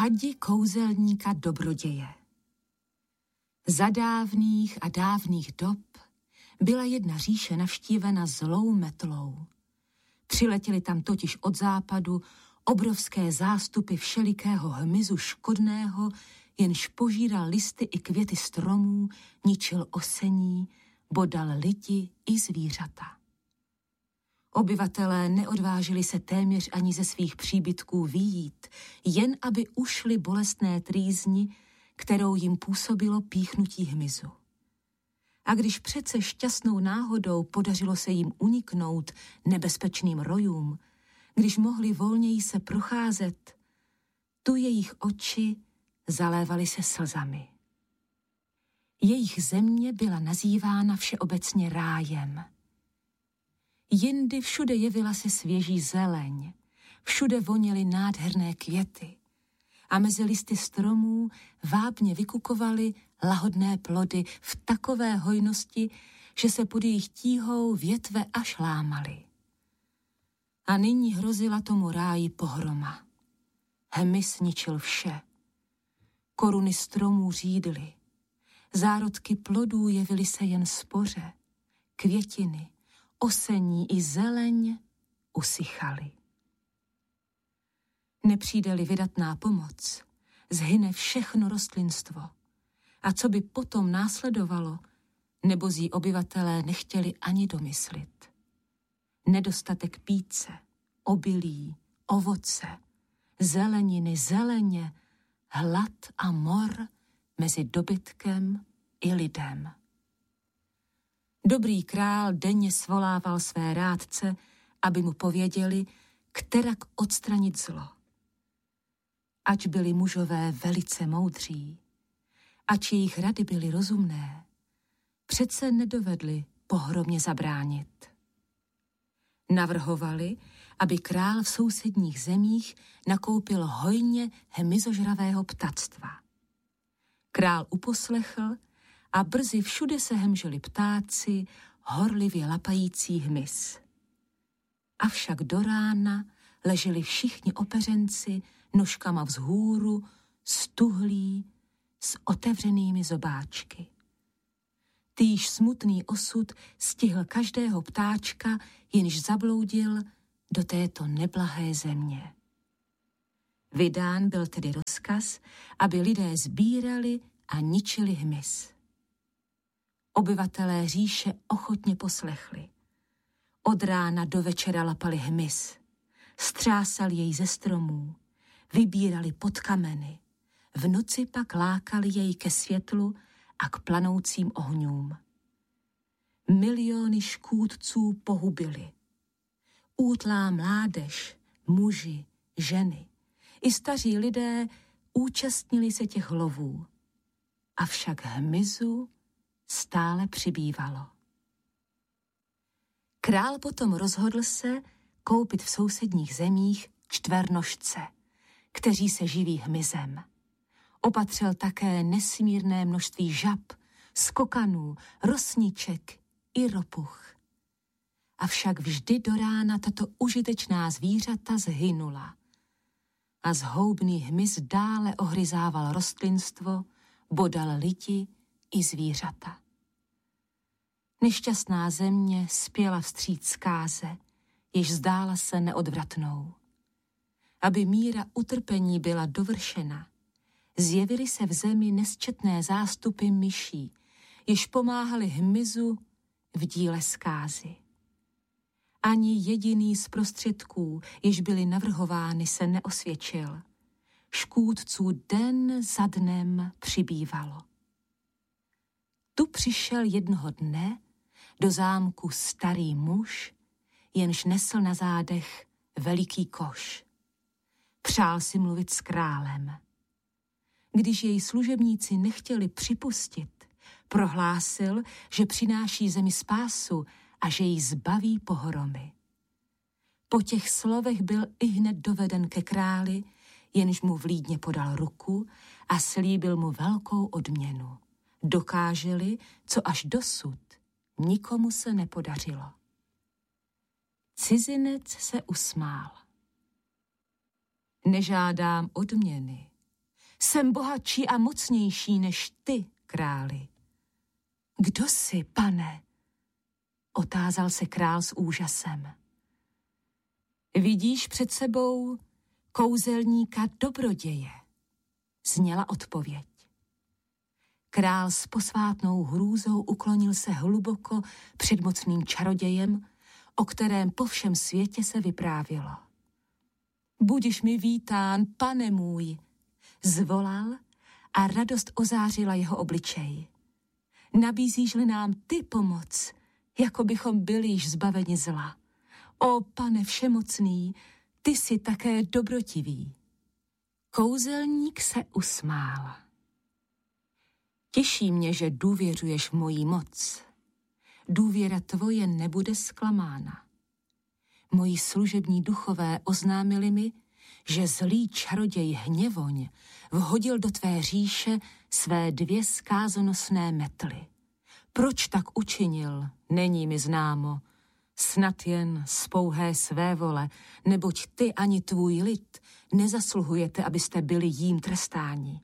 Hadi kouzelníka dobroděje. Za dávných a dávných dob byla jedna říše navštívena zlou metlou. Přiletěli tam totiž od západu obrovské zástupy všelikého hmyzu škodného, jenž požíral listy i květy stromů, ničil osení, bodal lidi i zvířata. Obyvatelé neodvážili se téměř ani ze svých příbytků vyjít, jen aby ušli bolestné trýzni, kterou jim působilo píchnutí hmyzu. A když přece šťastnou náhodou podařilo se jim uniknout nebezpečným rojům, když mohli volněji se procházet, tu jejich oči zalévaly se slzami. Jejich země byla nazývána všeobecně rájem. Jindy všude jevila se svěží zeleň, všude voněly nádherné květy a mezi listy stromů vábně vykukovaly lahodné plody v takové hojnosti, že se pod jejich tíhou větve až lámaly. A nyní hrozila tomu ráji pohroma. Hmyz ničil vše. Koruny stromů řídly. Zárodky plodů jevily se jen spoře. Květiny, osení i zeleň usychaly. Nepřijde-li vydatná pomoc, zhyne všechno rostlinstvo. A co by potom následovalo, nebozí obyvatelé nechtěli ani domyslit. Nedostatek píce, obilí, ovoce, zeleniny, zeleně, hlad a mor mezi dobytkem i lidem. Dobrý král denně svolával své rádce, aby mu pověděli, kterak odstranit zlo. Ač byli mužové velice moudří, ač jejich rady byly rozumné, přece nedovedli pohromě zabránit. Navrhovali, aby král v sousedních zemích nakoupil hojně hmyzožravého ptactva. Král uposlechl a brzy všude se hemželi ptáci, horlivě lapající hmyz. Avšak do rána leželi všichni opeřenci nožkama vzhůru, stuhlí, s otevřenými zobáčky. Týž smutný osud stihl každého ptáčka, jenž zabloudil do této neblahé země. Vydán byl tedy rozkaz, aby lidé sbírali a ničili hmyz. Obyvatelé říše ochotně poslechli. Od rána do večera lapali hmyz, střásali jej ze stromů, vybírali pod kameny, v noci pak lákali jej ke světlu a k planoucím ohňům. Miliony škůdců pohubili. Útlá mládež, muži, ženy i staří lidé účastnili se těch lovů. Avšak hmyzu stále přibývalo. Král potom rozhodl se koupit v sousedních zemích čtvernožce, kteří se živí hmyzem. Opatřil také nesmírné množství žab, skokanů, rosniček i ropuch. Avšak vždy do rána tato užitečná zvířata zhynula a zhoubný hmyz dále ohryzával rostlinstvo, bodal lidi i zvířata. Nešťastná země spěla vstříc zkáze, jež zdála se neodvratnou. Aby míra utrpení byla dovršena, zjevily se v zemi nesčetné zástupy myší, jež pomáhali hmyzu v díle zkázy. Ani jediný z prostředků, jež byly navrhovány, se neosvědčil. Škůdců den za dnem přibývalo. Tu přišel jednoho dne do zámku starý muž, jenž nesl na zádech veliký koš. Přál si mluvit s králem. Když jej služebníci nechtěli připustit, prohlásil, že přináší zemi spásu a že ji zbaví pohromy. Po těch slovech byl ihned doveden ke králi, jenž mu vlídně podal ruku a slíbil mu velkou odměnu. Dokáže-li, co až dosud nikomu se nepodařilo. Cizinec se usmál. Nežádám odměny, Jsem bohatší a mocnější než ty, králi. Kdo jsi, pane? Otázal se král s úžasem. Vidíš před sebou kouzelníka dobroděje, zněla odpověď. Král s posvátnou hrůzou uklonil se hluboko před mocným čarodějem, o kterém po všem světě se vyprávělo. Budiš mi vítán, pane můj, zvolal a radost ozářila jeho obličej. Nabízíš-li nám ty pomoc, jako bychom byli již zbaveni zla. O pane všemocný, ty jsi také dobrotivý. Kouzelník se usmál. Těší mě, že důvěřuješ v moji moc. Důvěra tvoje nebude zklamána. Moji služební duchové oznámili mi, že zlý čaroděj Hněvoň vhodil do tvé říše své 2 zkázonosné metly. Proč tak učinil, není mi známo. Snad jen z pouhé své vole, neboť ty ani tvůj lid nezasluhujete, abyste byli jím trestáni.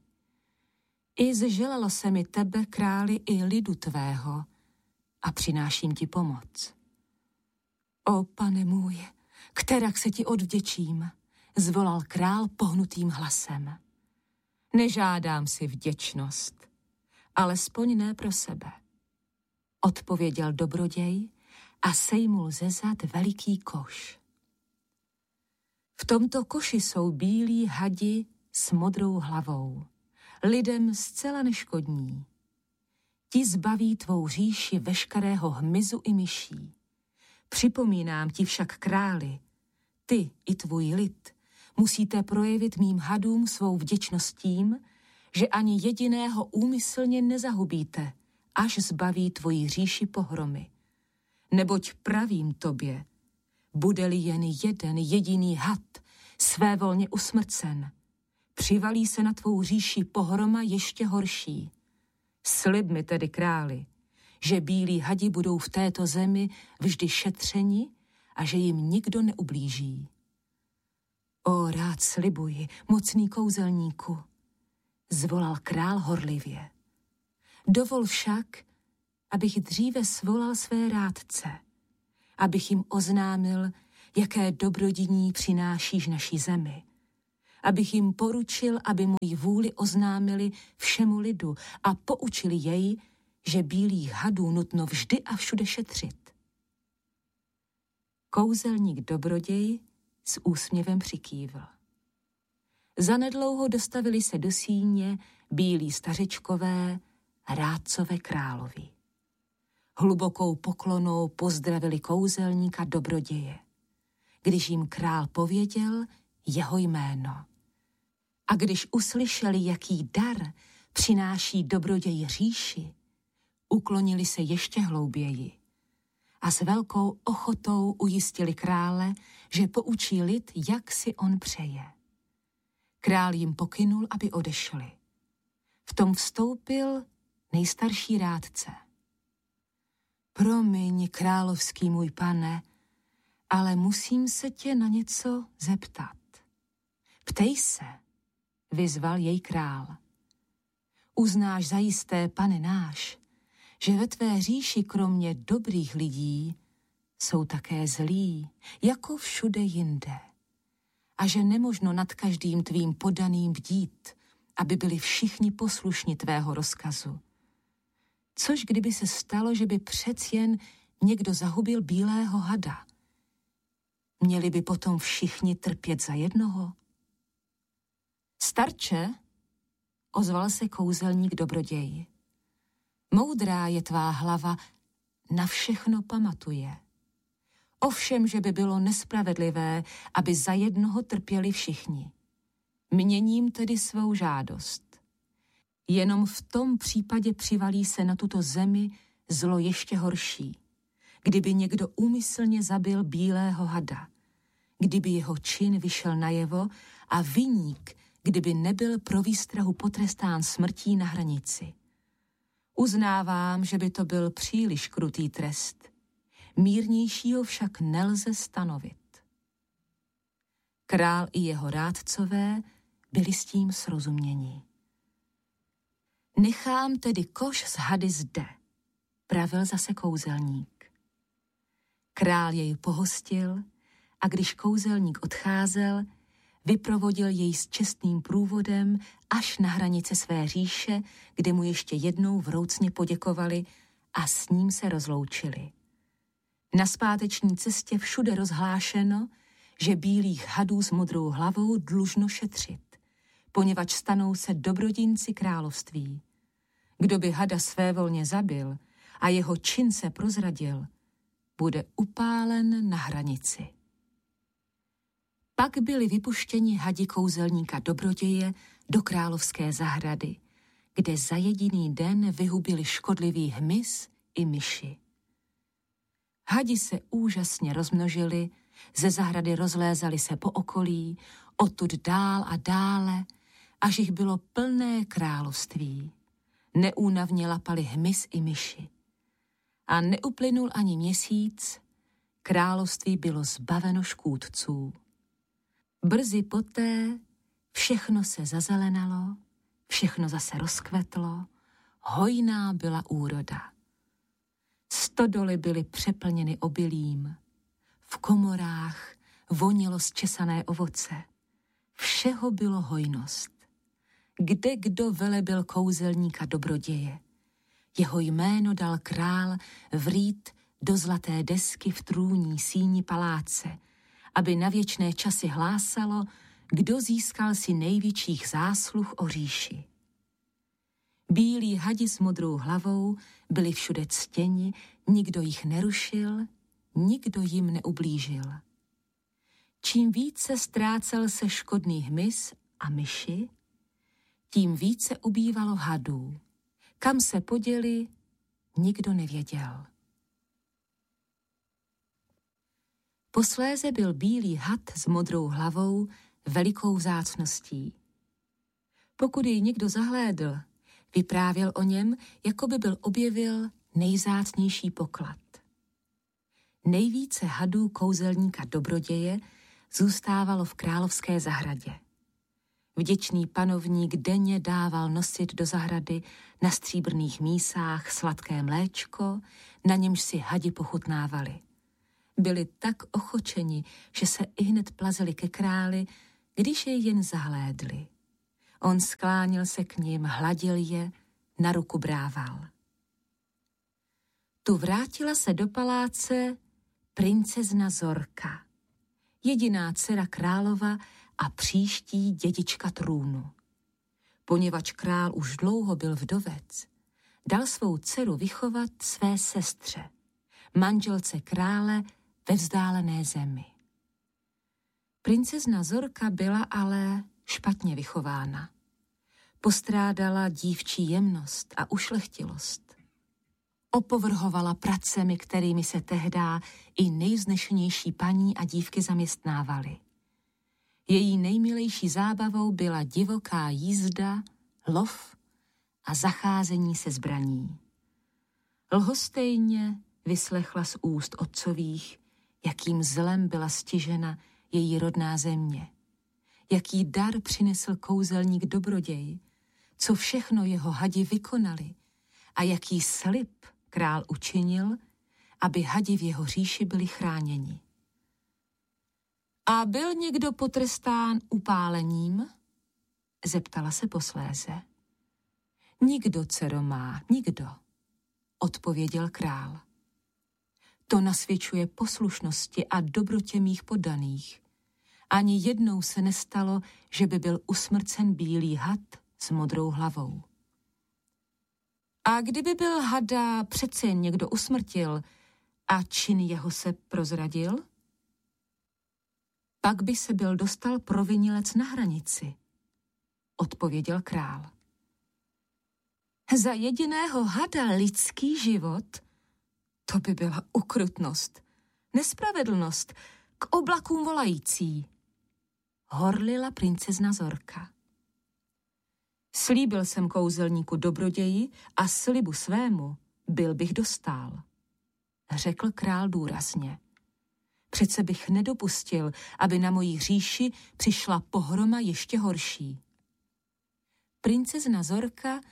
I zželelo se mi tebe, králi, i lidu tvého, a přináším ti pomoc. O pane můj, kterak se ti odvděčím, zvolal král pohnutým hlasem. Nežádám si vděčnost, alespoň ne pro sebe. Odpověděl dobroděj a sejmul ze zad veliký koš. V tomto koši jsou bílí hadi s modrou hlavou, lidem zcela neškodní. Ti zbaví tvou říši veškerého hmyzu i myší. Připomínám ti však, králi, ty i tvůj lid musíte projevit mým hadům svou vděčnost tím, že ani jediného úmyslně nezahubíte, až zbaví tvoji říši pohromy. Neboť pravím tobě, bude-li jen jeden jediný had svévolně usmrcen, přivalí se na tvou říši pohroma ještě horší. Slib mi tedy, králi, že bílí hadi budou v této zemi vždy šetřeni a že jim nikdo neublíží. O, rád slibuji, mocný kouzelníku, zvolal král horlivě. Dovol však, abych dříve svolal své rádce, abych jim oznámil, jaké dobrodiní přinášíš naší zemi, abych jim poručil, aby moji vůli oznámili všemu lidu a poučili jej, že bílých hadů nutno vždy a všude šetřit. Kouzelník dobroděj s úsměvem přikývl. Zanedlouho dostavili se do síně bílí stařečkové rádcové královi. Hlubokou poklonou pozdravili kouzelníka dobroděje, když jim král pověděl jeho jméno. A když uslyšeli, jaký dar přináší dobroděj říši, uklonili se ještě hlouběji a s velkou ochotou ujistili krále, že poučí lid, jak si on přeje. Král jim pokynul, aby odešli. V tom vstoupil nejstarší rádce. Promiň, královský můj pane, ale musím se tě na něco zeptat. Ptej se, vyzval jej král. Uznáš zajisté, pane náš, že ve tvé říši kromě dobrých lidí jsou také zlí, jako všude jinde. A že nemožno nad každým tvým podaným bdít, aby byli všichni poslušni tvého rozkazu. Což kdyby se stalo, že by přec jen někdo zahubil bílého hada? Měli by potom všichni trpět za jednoho? Starče, ozval se kouzelník dobroděj. Moudrá je tvá hlava, na všechno pamatuje. Ovšem, že by bylo nespravedlivé, aby za jednoho trpěli všichni. Měním tedy svou žádost. Jenom v tom případě přivalí se na tuto zemi zlo ještě horší. Kdyby někdo úmyslně zabil bílého hada, kdyby jeho čin vyšel najevo a viník, kdyby nebyl pro výstrahu potrestán smrtí na hranici. Uznávám, že by to byl příliš krutý trest. Mírnějšího však nelze stanovit. Král i jeho rádcové byli s tím srozuměni. Nechám tedy koš z hady zde, pravil zase kouzelník. Král jej pohostil a když kouzelník odcházel, vyprovodil jej s čestným průvodem až na hranice své říše, kde mu ještě jednou vroucně poděkovali a s ním se rozloučili. Na zpáteční cestě všude rozhlášeno, že bílých hadů s modrou hlavou dlužno šetřit, poněvadž stanou se dobrodinci království. Kdo by hada svévolně zabil a jeho čin se prozradil, bude upálen na hranici. Pak byli vypuštěni hadi kouzelníka dobroděje do královské zahrady, kde za jediný den vyhubili škodlivý hmyz i myši. Hadi se úžasně rozmnožili, ze zahrady rozlézali se po okolí, odtud dál a dále, až jich bylo plné království. Neúnavně lapali hmyz i myši. A neuplynul ani měsíc, království bylo zbaveno škůdců. Brzy poté všechno se zazelenalo, všechno zase rozkvetlo, hojná byla úroda. Stodoly byly přeplněny obilím, v komorách vonilo zčesané ovoce, všeho bylo hojnost. Kde kdo velebil kouzelníka dobroděje. Jeho jméno dal král vrít do zlaté desky v trůní síni paláce, aby na věčné časy hlásalo, kdo získal si největších zásluh o říši. Bílí hadi s modrou hlavou byli všude ctěni, nikdo jich nerušil, nikdo jim neublížil. Čím více ztrácel se škodný hmyz a myši, tím více ubývalo hadů. Kam se poděli, nikdo nevěděl. Posléze byl bílý had s modrou hlavou velikou vzácností. Pokud jej někdo zahlédl, vyprávěl o něm, jako by byl objevil nejvzácnější poklad. Nejvíce hadů kouzelníka dobroděje zůstávalo v královské zahradě. Vděčný panovník denně dával nosit do zahrady na stříbrných mísách sladké mléčko, na němž si hadi pochutnávali. Byli tak ochočeni, že se ihned plazili ke králi, když jej jen zahlédli. On skláněl se k nim, hladil je, na ruku brával. Tu vrátila se do paláce princezna Zorka, jediná dcera králova a příští dědička trůnu. Poněvadž král už dlouho byl vdovec, dal svou dceru vychovat své sestře, manželce krále ve vzdálené zemi. Princezna Zorka byla ale špatně vychována. Postrádala dívčí jemnost a ušlechtilost. Opovrhovala pracemi, kterými se tehdá i nejvznešenější paní a dívky zaměstnávaly. Její nejmilejší zábavou byla divoká jízda, lov a zacházení se zbraní. Lhostejně vyslechla z úst otcových, jakým zlem byla stižena její rodná země. Jaký dar přinesl kouzelník dobroděj, co všechno jeho hadi vykonali a jaký slib král učinil, aby hadi v jeho říši byli chráněni. A byl někdo potrestán upálením? Zeptala se posléze. Nikdo, dcero má, nikdo, odpověděl král. To nasvědčuje poslušnosti a dobrotě mých poddaných. Ani jednou se nestalo, že by byl usmrcen bílý had s modrou hlavou. A kdyby byl hada přece jen někdo usmrtil a čin jeho se prozradil, pak by se byl dostal provinilec na hranici, odpověděl král. Za jediného hada lidský život? To by byla ukrutnost, nespravedlnost, k oblakům volající, horlila princezna Zorka. Slíbil jsem kouzelníku dobroději a slibu svému byl bych dostál, řekl král důrazně. Přece bych nedopustil, aby na mojí říši přišla pohroma ještě horší. Princezna Zorka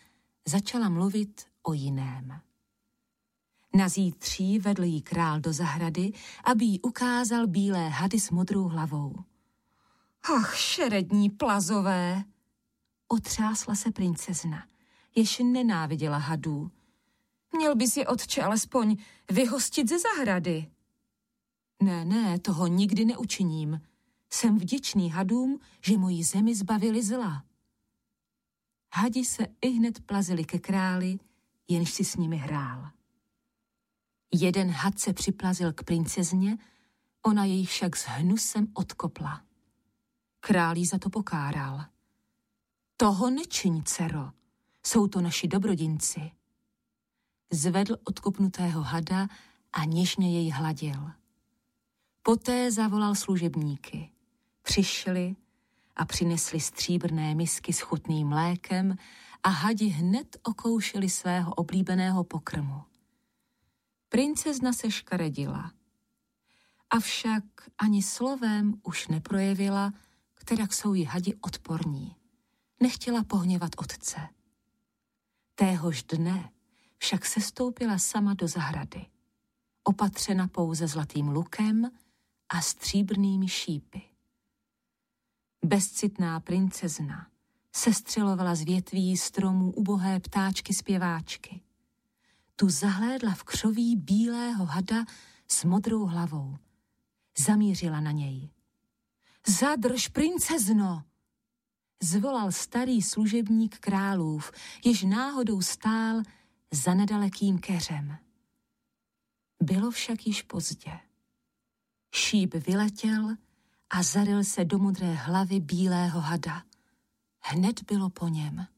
začala mluvit o jiném. Na zítří vedl jí král do zahrady, aby jí ukázal bílé hady s modrou hlavou. Ach, šerední plazové! Otřásla se princezna, jež nenáviděla hadů. Měl bys je, otče, alespoň vyhostit ze zahrady. Ne, toho nikdy neučiním. Jsem vděčný hadům, že moji zemi zbavili zla. Hadi se ihned plazili ke králi, jenž si s nimi hrál. Jeden had se připlazil k princezně, ona jej však s hnusem odkopla. Král jí za to pokáral. Toho nečiň, dcero, jsou to naši dobrodinci. Zvedl odkopnutého hada a něžně jej hladil. Poté zavolal služebníky. Přišli a přinesli stříbrné misky s chutným mlékem a hadi hned okoušeli svého oblíbeného pokrmu. Princezna se škaredila. Avšak ani slovem už neprojevila, kterak jsou jí hadi odporní. Nechtěla pohněvat otce. Téhož dne však sestoupila sama do zahrady, opatřena pouze zlatým lukem a stříbrnými šípy. Bezcitná princezna sestřelovala z větví stromů ubohé ptáčky zpěváčky. Tu zahlédla v křoví bílého hada s modrou hlavou. Zamířila na něj. Zadrž, princezno! Zvolal starý služebník králův, jež náhodou stál za nedalekým keřem. Bylo však již pozdě. Šíp vyletěl a zaryl se do modré hlavy bílého hada. Hned bylo po něm.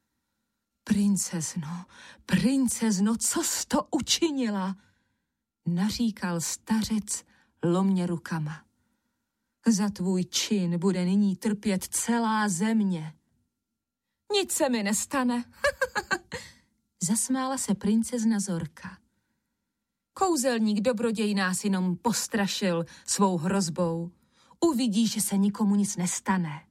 Princezno, co jsi to učinila? Naříkal stařec lomně rukama. Za tvůj čin bude nyní trpět celá země. Nic se mi nestane. Zasmála se princezna Zorka. Kouzelník dobroděj nás jenom postrašil svou hrozbou. Uvidíš, že se nikomu nic nestane.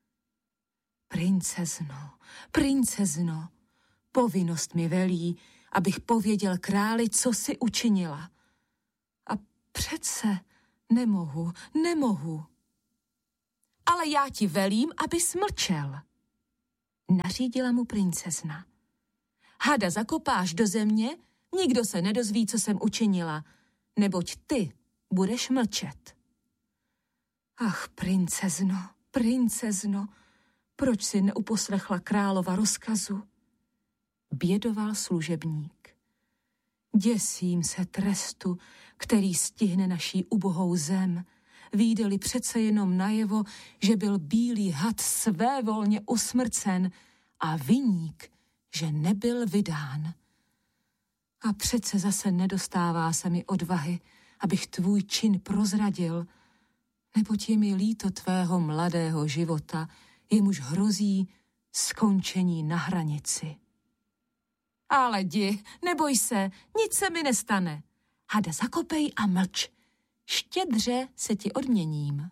Princezno, povinnost mi velí, abych pověděl králi, co si učinila. A přece nemohu. Ale já ti velím, abys mlčel. Nařídila mu princezna. Hada zakopáš do země, nikdo se nedozví, co jsem učinila, neboť ty budeš mlčet. Ach, princezno, proč si neuposlechla králova rozkazu? Bědoval služebník. Děsím se trestu, který stihne naší ubohou zem. Vídeli přece jenom najevo, že byl bílý had svévolně usmrcen a viník, že nebyl vydán. A přece zase nedostává se mi odvahy, abych tvůj čin prozradil, neboť je mi líto tvého mladého života, jemuž hrozí skončení na hranici. Ale jdi, neboj se, nic se mi nestane. Hada zakopej a mlč, štědře se ti odměním.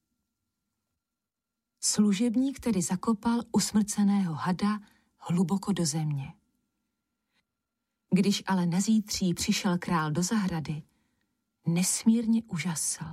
Služebník tedy zakopal usmrceného hada hluboko do země. Když ale na zítří přišel král do zahrady, nesmírně užasl.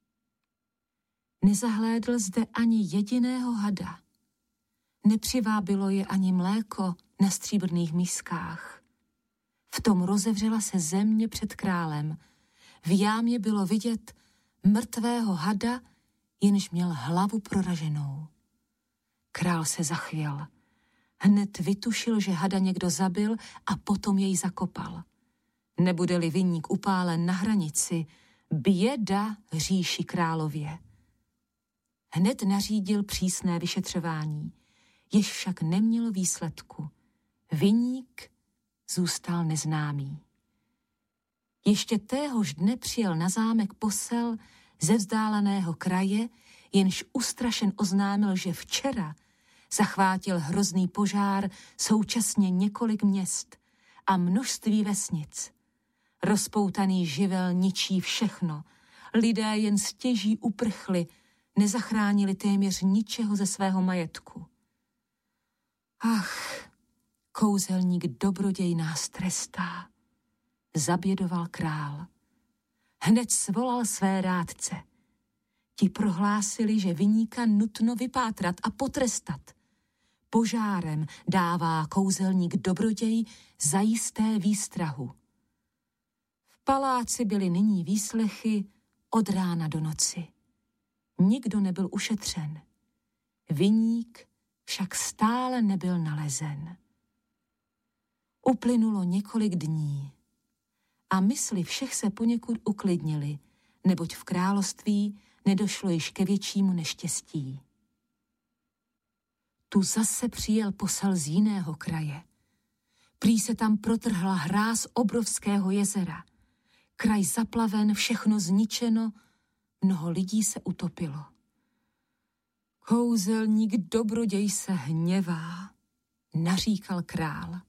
Nezahlédl zde ani jediného hada. Nepřivábilo je ani mléko na stříbrných miskách. V tom rozevřela se země před králem. V jámě bylo vidět mrtvého hada, jenž měl hlavu proraženou. Král se zachvěl. Hned vytušil, že hada někdo zabil a potom jej zakopal. Nebude-li viník upálen na hranici, běda říši králově. Hned nařídil přísné vyšetřování, jež však nemělo výsledku. Viník zůstal neznámý. Ještě téhož dne přijel na zámek posel ze vzdáleného kraje, jenž ustrašen oznámil, že včera zachvátil hrozný požár současně několik měst a množství vesnic. Rozpoutaný živel ničí všechno. Lidé jen stěží uprchli, nezachránili téměř ničeho ze svého majetku. Ach, Kouzelník dobroděj nás trestá, zabědoval král. Hned svolal své rádce. Ti prohlásili, že viníka nutno vypátrat a potrestat. Požárem dává kouzelník dobroděj zajisté výstrahu. V paláci byly nyní výslechy od rána do noci. Nikdo nebyl ušetřen. Viník však stále nebyl nalezen. Uplynulo několik dní a mysli všech se poněkud uklidnily, neboť v království nedošlo již ke většímu neštěstí. Tu zase přijel posel z jiného kraje. Prý se tam protrhla hráz obrovského jezera. Kraj zaplaven, všechno zničeno, mnoho lidí se utopilo. Kouzelník dobroděj se hněvá, naříkal král.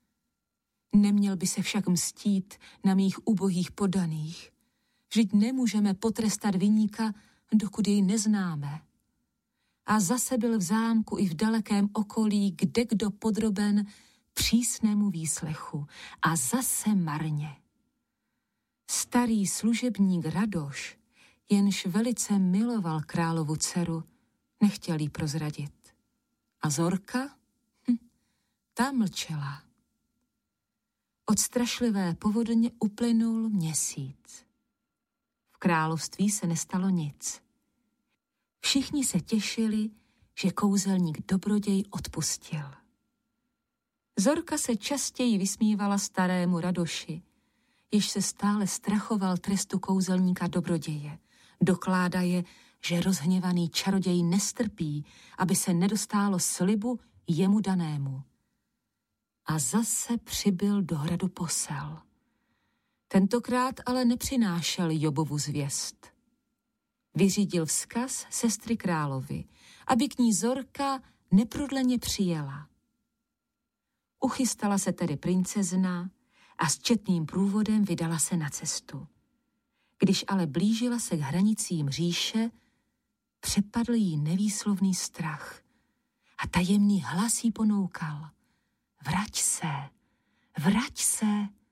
Neměl by se však mstít na mých ubohých poddaných. Vždyť nemůžeme potrestat viníka, dokud jej neznáme. A zase byl v zámku i v dalekém okolí kdekdo podroben přísnému výslechu. A zase marně. Starý služebník Radoš, jenž velice miloval královu dceru, nechtěl jí prozradit. A Zorka? Ta mlčela. Od strašlivé povodně uplynul měsíc. V království se nestalo nic. Všichni se těšili, že kouzelník dobroděj odpustil. Zorka se častěji vysmívala starému Radoši, jež se stále strachoval trestu kouzelníka dobroděje. Dokládaje, že rozhněvaný čaroděj nestrpí, aby se nedostálo slibu jemu danému. A zase přibyl do hradu posel. Tentokrát ale nepřinášel Jobovu zvěst. Vyřídil vzkaz sestry královi, aby k ní Zorka neprodleně přijela. Uchystala se tedy princezna a s četným průvodem vydala se na cestu. Když ale blížila se k hranicím říše, přepadl jí nevýslovný strach a tajemný hlas jí ponoukal. Vrať se, vrať se.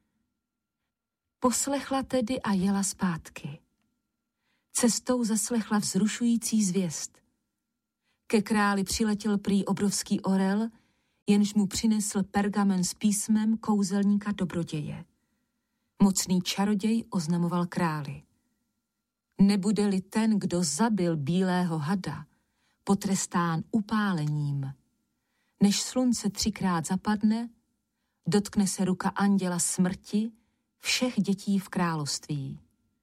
Poslechla tedy a jela zpátky. Cestou zaslechla vzrušující zvěst. Ke králi přiletěl prý obrovský orel, jenž mu přinesl pergamen s písmem kouzelníka dobroděje. Mocný čaroděj oznamoval králi. Nebude-li ten, kdo zabil bílého hada, potrestán upálením. Než slunce 3krát zapadne, dotkne se ruka anděla smrti všech dětí v království.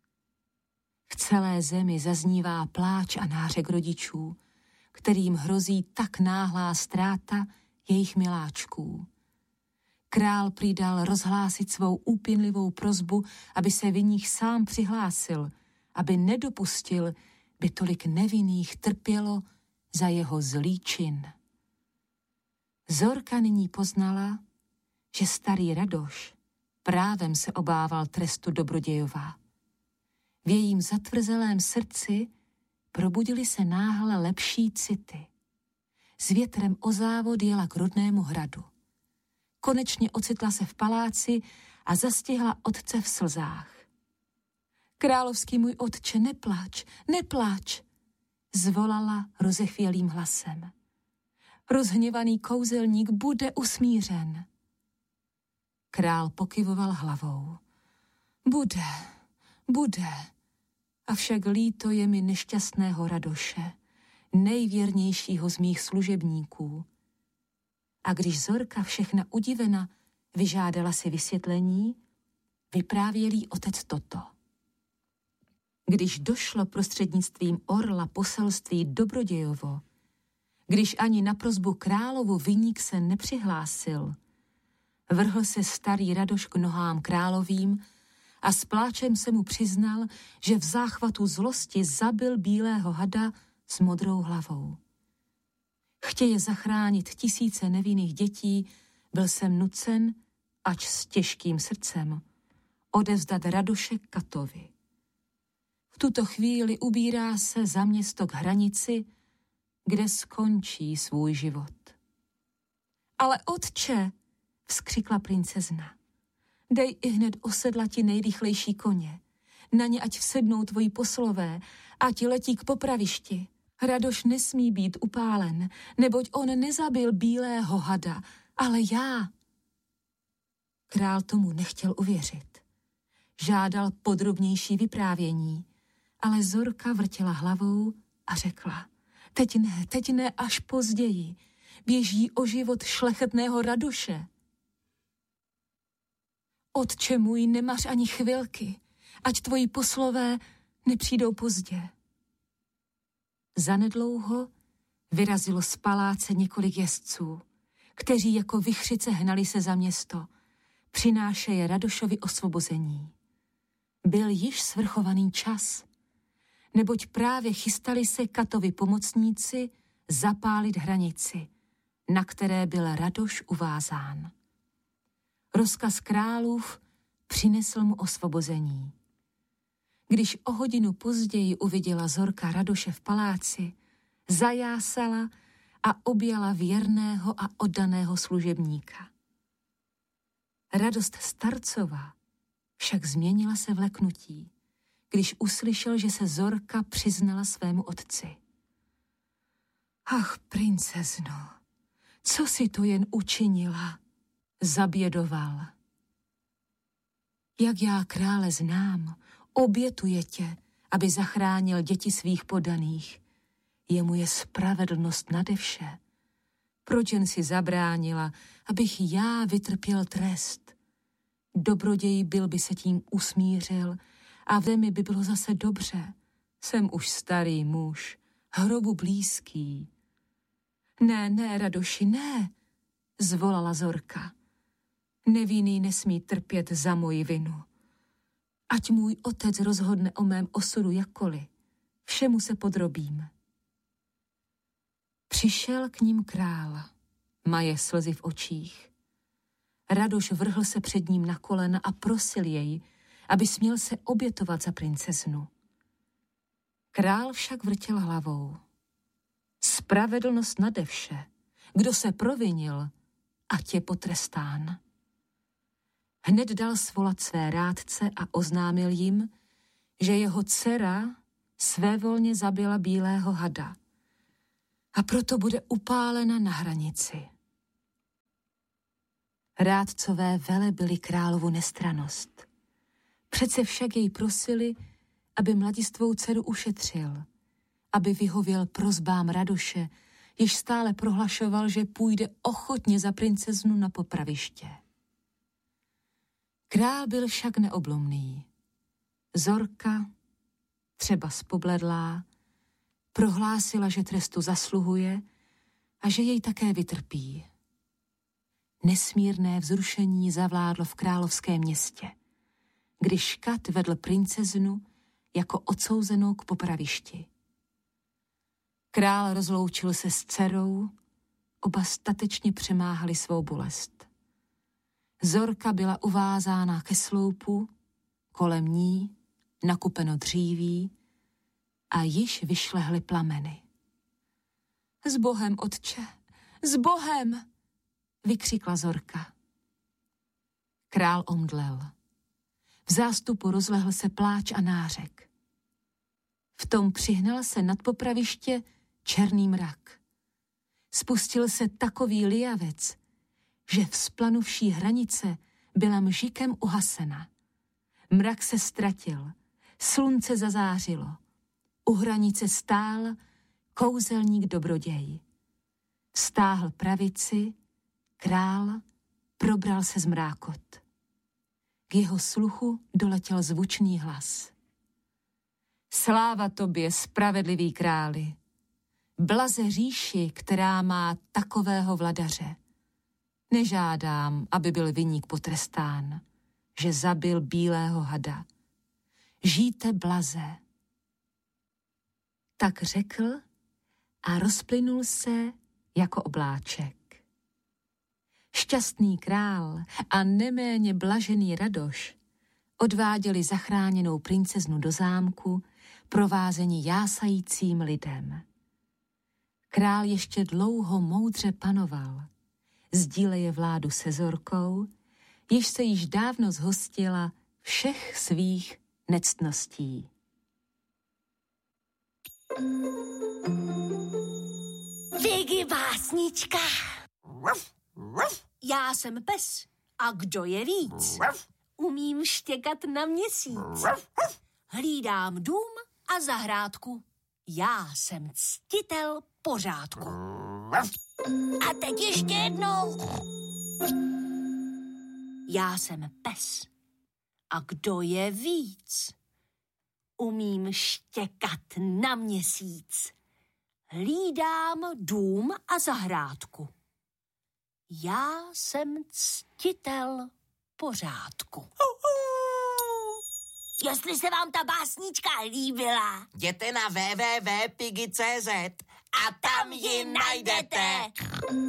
V celé zemi zaznívá pláč a nářek rodičů, kterým hrozí tak náhlá ztráta jejich miláčků. Král přidal rozhlásit svou úpěnlivou prosbu, aby se viník sám přihlásil, aby nedopustil, by tolik nevinných trpělo za jeho zlý čin. Zorka nyní poznala, že starý Radoš právem se obával trestu dobrodějova. V jejím zatvrzelém srdci probudily se náhle lepší city. S větrem o závod jela k rodnému hradu. Konečně ocitla se v paláci a zastihla otce v slzách. Královský můj otče, nepláč, nepláč, zvolala rozechvělým hlasem. Rozhněvaný kouzelník bude usmířen. Král pokyvoval hlavou. Bude. Avšak líto je mi nešťastného Radoše, nejvěrnějšího z mých služebníků. A když Zorka všechna udivena vyžádala si vysvětlení, vyprávěl jí otec toto. Když došlo prostřednictvím orla poselství dobrodějovo, když ani na prosbu královu viník se nepřihlásil, vrhl se starý Radoš k nohám královým a s pláčem se mu přiznal, že v záchvatu zlosti zabil bílého hada s modrou hlavou. Chtěje zachránit tisíce nevinných dětí, byl jsem nucen, ač s těžkým srdcem, odevzdat Radoše katovi. V tuto chvíli ubírá se za město k hranici, kde skončí svůj život. Ale otče, vzkřikla princezna. Dej ihned osedlati nejrychlejší koně. Na ně ať vsednou tvoji poslové, ať letí k popravišti. Radoš nesmí být upálen, neboť on nezabil bílého hada, ale já. Král tomu nechtěl uvěřit. Žádal podrobnější vyprávění, ale Zorka vrtěla hlavou a řekla: teď ne, až později. Běží o život šlechetného Radoše. Otče můj, nemař ani chvilky, ať tvoji poslové nepřijdou pozdě. Zanedlouho vyrazilo z paláce několik jezdců, kteří jako vichřice hnali se za město, přinášeje Radošovi osvobození. Byl již svrchovaný čas, neboť právě chystali se Katovi pomocníci zapálit hranici, na které byl Radoš uvázán. Rozkaz králův přinesl mu osvobození. Když o hodinu později uviděla Zorka Radoše v paláci, zajásala a objala věrného a oddaného služebníka. Radost starcova však změnila se v leknutí, když uslyšel, že se Zorka přiznala svému otci. Ach, princezno, co si to jen učinila? Zabědoval. Jak já krále znám, obětuje tě, aby zachránil děti svých podaných. Jemu je spravedlnost nade vše. Proč jen si zabránila, abych já vytrpěl trest? Dobroděj byl by se tím usmířil a v zemi by bylo zase dobře. Jsem už starý muž, hrobu blízký. Ne, Radoši, ne, zvolala Zorka. Nevinný nesmí trpět za moji vinu. Ať můj otec rozhodne o mém osudu jakkoliv, všemu se podrobím. Přišel k ním král, maje slzy v očích. Radoš vrhl se před ním na kolena a prosil jej, aby směl se obětovat za princeznu. Král však vrtěl hlavou. Spravedlnost nade vše. Kdo se provinil, ať je potrestán. Hned dal svolat své rádce a oznámil jim, že jeho dcera svévolně zabila bílého hada a proto bude upálena na hranici. Rádcové velebili královu nestrannost. Přece však jej prosili, aby mladistvou dceru ušetřil, aby vyhověl prosbám Radoše, jež stále prohlašoval, že půjde ochotně za princeznu na popraviště. Král byl však neoblomný. Zorka, třeba spobledlá, prohlásila, že trestu zasluhuje a že jej také vytrpí. Nesmírné vzrušení zavládlo v královském městě, když Škat vedl princeznu jako odsouzenou k popravišti. Král rozloučil se s dcerou, oba statečně přemáhali svou bolest. Zorka byla uvázána ke sloupu, kolem ní nakupeno dříví a již vyšlehly plameny. S Bohem, otče, s Bohem, vykřikla Zorka. Král omdlel. V zástupu rozlehl se pláč a nářek. V tom přihnal se nad popraviště černý mrak. Spustil se takový lijavec, že vzplanuvší hranice byla mžikem uhasena. Mrak se ztratil, slunce zazářilo. U hranice stál kouzelník dobroděj. Stáhl pravici, král probral se z mrákot. K jeho sluchu doletěl zvučný hlas. Sláva tobě, spravedlivý králi, blaze říši, která má takového vladaře. Nežádám, aby byl viník potrestán, že zabil bílého hada. Žijte blaze. Tak řekl a rozplynul se jako obláček. Šťastný král a neméně blažený Radoš odváděli zachráněnou princeznu do zámku, provázení jásajícím lidem. Král ještě dlouho moudře panoval. sdíleje vládu se Zorkou, jež se již dávno zhostila všech svých nectností. Figy básnička. Já jsem pes. A kdo je víc? Umím štěkat na měsíc. Hlídám dům a zahrádku. Já jsem ctitel pořádku. A teď ještě jednou. Já jsem pes. A kdo je víc? Umím štěkat na měsíc. Hlídám dům a zahrádku. Já jsem ctitel pořádku. Jestli se vám ta básnička líbila, jděte na www.pigy.cz a tam ji najdete.